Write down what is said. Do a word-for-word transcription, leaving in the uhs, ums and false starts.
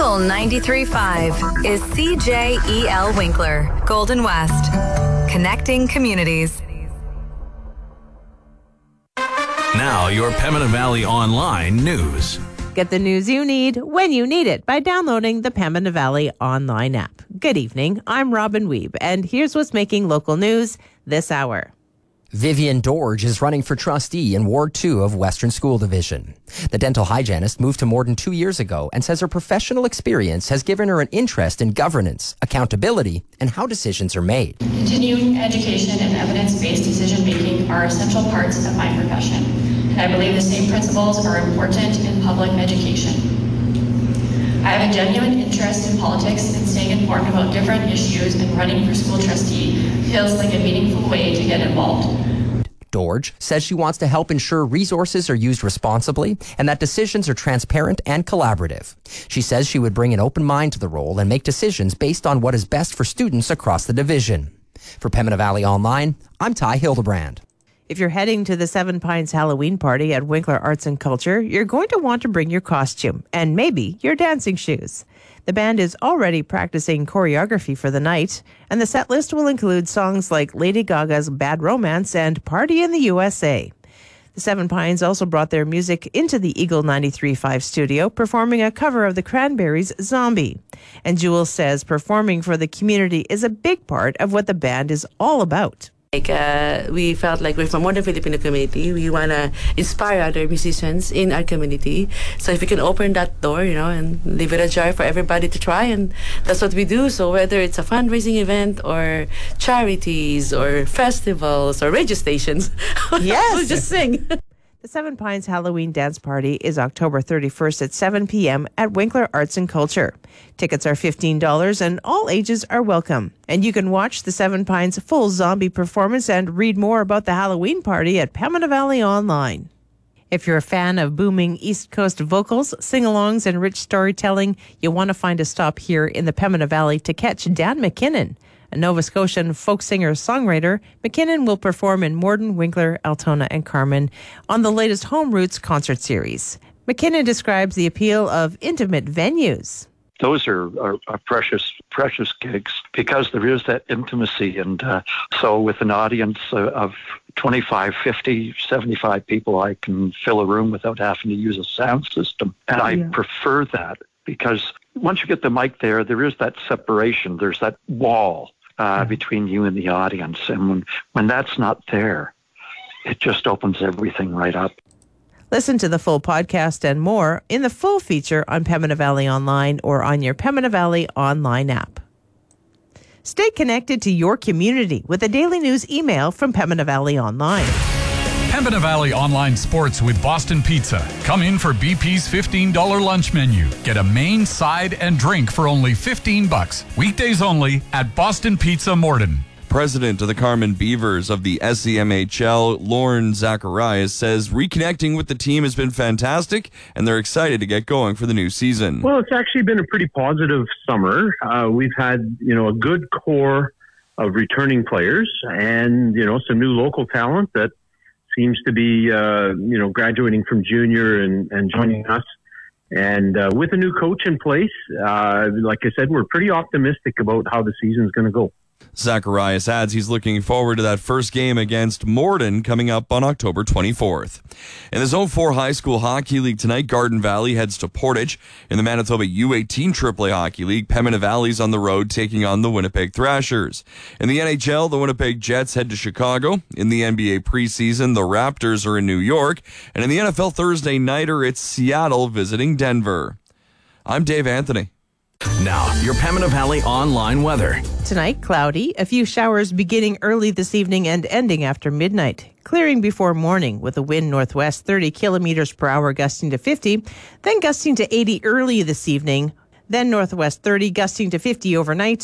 Eagle ninety-three point five is C J E L Winkler, Golden West. Connecting communities. Now, your Pembina Valley Online news. Get the news you need when you need it by downloading the Pembina Valley Online app. Good evening, I'm Robin Weeb, and here's what's making local news this hour. Vivian Dorge is running for trustee in Ward two of Western School Division. The dental hygienist moved to Morden two years ago and says her professional experience has given her an interest in governance, accountability, and how decisions are made. Continuing education and evidence-based decision-making are essential parts of my profession, and I believe the same principles are important in public education. I have a genuine interest in politics, and staying informed about different issues and running for school trustee feels like a meaningful way to get involved. Dorge says she wants to help ensure resources are used responsibly and that decisions are transparent and collaborative. She says she would bring an open mind to the role and make decisions based on what is best for students across the division. For Pembina Valley Online, I'm Ty Hildebrand. If you're heading to the Seven Pines Halloween party at Winkler Arts and Culture, you're going to want to bring your costume and maybe your dancing shoes. The band is already practicing choreography for the night, and the set list will include songs like Lady Gaga's Bad Romance and Party in the U S A. The Seven Pines also brought their music into the Eagle ninety-three point five studio, performing a cover of the Cranberries' Zombie. And Jewel says performing for the community is a big part of what the band is all about. Like uh, we felt like we're from Modern Filipino community. We want to inspire other musicians in our community. So if we can open that door, you know, and leave it ajar for everybody to try, and that's what we do. So whether it's a fundraising event or charities or festivals or radio stations, yes, we'll just sing. The Seven Pines Halloween Dance Party is October thirty-first at seven p.m. at Winkler Arts and Culture. Tickets are fifteen dollars and all ages are welcome. And you can watch the Seven Pines full zombie performance and read more about the Halloween party at Pembina Valley Online. If you're a fan of booming East Coast vocals, sing-alongs, and rich storytelling, you'll want to find a stop here in the Pembina Valley to catch Dan McKinnon. A Nova Scotian folk singer-songwriter, McKinnon will perform in Morden, Winkler, Altona, and Carman on the latest Home Roots concert series. McKinnon describes the appeal of intimate venues. Those are, are, are precious, precious gigs because there is that intimacy. And uh, so with an audience uh, of twenty-five, fifty, seventy-five people, I can fill a room without having to use a sound system. And I yeah. prefer that because once you get the mic there, there is that separation. There's that wall uh, mm-hmm. between you and the audience. And when, when that's not there, it just opens everything right up. Listen to the full podcast and more in the full feature on Pembina Valley Online or on your Pembina Valley Online app. Stay connected to your community with a daily news email from Pembina Valley Online. Pembina Valley Online Sports with Boston Pizza. Come in for B P's fifteen dollars lunch menu. Get a main, side, and drink for only fifteen bucks. Weekdays only at Boston Pizza Morden. President of the Carman Beavers of the S E M H L, Lauren Zacharias, says reconnecting with the team has been fantastic and they're excited to get going for the new season. Well, it's actually been a pretty positive summer. Uh, we've had, you know, a good core of returning players and, you know, some new local talent that seems to be, uh, you know, graduating from junior and, and joining us. And uh, with a new coach in place, uh, like I said, we're pretty optimistic about how the season's going to go. Zacharias adds he's looking forward to that first game against Morden coming up on October twenty-fourth. In the Zone four High School Hockey League tonight, Garden Valley heads to Portage. In the Manitoba U eighteen Triple A Hockey League, Pembina Valley's on the road taking on the Winnipeg Thrashers. In the N H L, the Winnipeg Jets head to Chicago. In the N B A preseason, the Raptors are in New York. And in the N F L Thursday nighter, it's Seattle visiting Denver. I'm Dave Anthony. Now, your Pembina Valley Online weather. Tonight, cloudy. A few showers beginning early this evening and ending after midnight. Clearing before morning with a wind northwest thirty kilometers per hour gusting to fifty, then gusting to eighty early this evening. Then northwest thirty gusting to fifty overnight.